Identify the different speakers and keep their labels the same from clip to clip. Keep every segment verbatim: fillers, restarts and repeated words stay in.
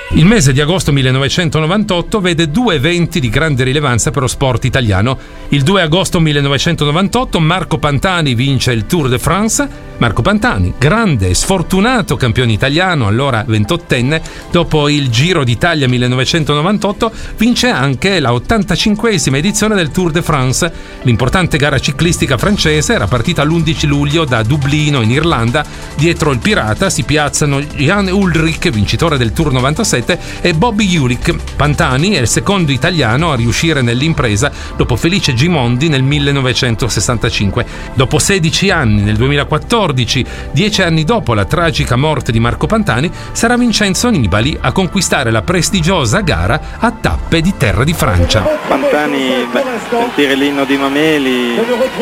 Speaker 1: Il mese di agosto millenovecentonovantotto vede due eventi di grande rilevanza per lo sport italiano. Il due agosto millenovecentonovantotto Marco Pantani vince il Tour de France. Marco Pantani, grande e sfortunato campione italiano, allora ventottenne, dopo il Giro d'Italia millenovecentonovantotto vince anche la ottantacinquesima edizione del Tour de France. L'importante gara ciclistica francese era partita l'undici luglio da Dublino in Irlanda. Dietro il pirata si piazzano Jan Ullrich, vincitore del Tour novantasette, e Bobby Julich. Pantani è il secondo italiano a riuscire nell'impresa dopo Felice Gimondi nel millenovecentosessantacinque. Dopo sedici anni, nel duemilaquattordici, dieci anni dopo la tragica morte di Marco Pantani, sarà Vincenzo Nibali a conquistare la prestigiosa gara a tappe di terra di Francia.
Speaker 2: Pantani, beh, sentire l'inno di Mameli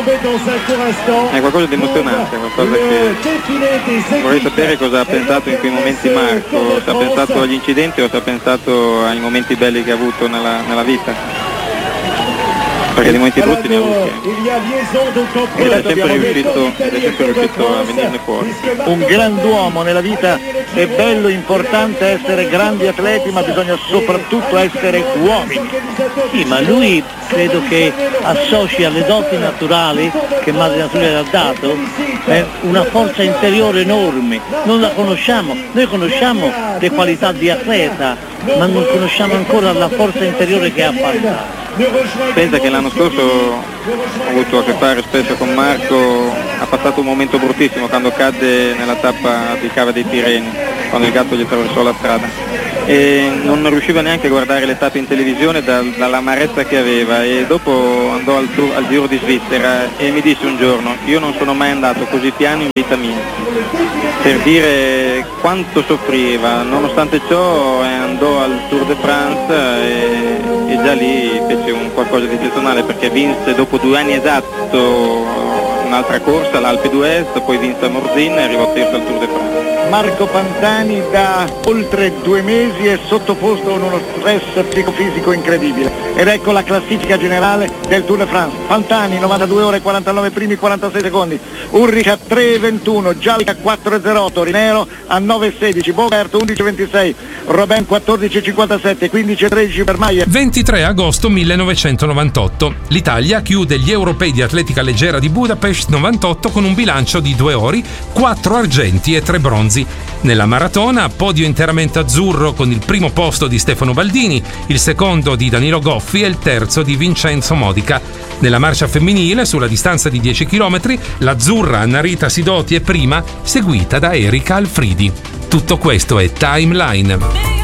Speaker 2: è qualcosa di emozionante, qualcosa che vorrei sapere cosa ha pensato in quei momenti Marco, se ha pensato agli incidenti o se ha pensato ai momenti belli che ha avuto nella, nella vita, perché di momenti brutti ne ha avuti ed è sempre riuscito, è sempre riuscito a venirne fuori.
Speaker 3: Un grand'uomo nella vita, è bello, importante essere grandi atleti, ma bisogna soprattutto essere uomini.
Speaker 4: Sì, ma lui credo che associ alle doti naturali che Madre Natura gli ha dato eh, una forza interiore enorme. Non la conosciamo, noi conosciamo le qualità di atleta, ma non conosciamo ancora la forza interiore che ha passato.
Speaker 2: Pensa che l'anno scorso ho avuto a che fare spesso con Marco, ha passato un momento bruttissimo quando cadde nella tappa di Cava dei Tirreni, quando il gatto gli attraversò la strada e non riusciva neanche a guardare le tappe in televisione da, dall'amarezza che aveva, e dopo andò al, tour, al Giro di Svizzera e mi disse un giorno: io non sono mai andato così piano in vita mia, per dire quanto soffriva. Nonostante ciò andò al Tour de France e, e già lì fece un qualcosa di eccezionale, perché vinse dopo due anni esatto un'altra corsa, l'Alpe d'Huez, poi vinse a Morzine e arrivò terzo al Tour de France.
Speaker 3: Marco Pantani da oltre due mesi è sottoposto a uno stress psicofisico incredibile, ed ecco la classifica generale del Tour de France. Pantani novantadue ore e quarantanove primi quarantasei secondi, Ullrich a tre e ventuno, Julich a quattro e zero otto, Rinero a nove e sedici, Bogart undici e ventisei, Robin quattordici e cinquantasette, quindici e tredici per Mayer.
Speaker 1: ventitré agosto millenovecentonovantotto. L'Italia chiude gli europei di atletica leggera di Budapest novantotto con un bilancio di due ori, quattro argenti e tre bronzi. Nella maratona, podio interamente azzurro con il primo posto di Stefano Baldini, il secondo di Danilo Goffi e il terzo di Vincenzo Modica. Nella marcia femminile, sulla distanza di dieci chilometri, l'azzurra Narita Sidoti è prima, seguita da Erika Alfridi. Tutto questo è Timeline.